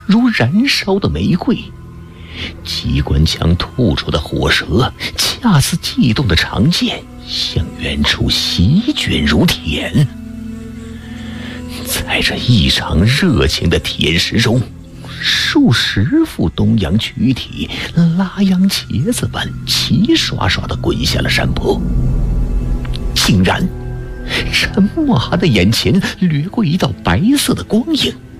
如燃烧的玫瑰。机关枪吐出的火舌，恰似悸动的长剑，向远处席卷如铁。在这异常热情的铁石中，数十副东洋躯体拉秧茄子般齐刷刷地滚下了山坡。竟然，陈默涵的眼前掠过一道白色的光影，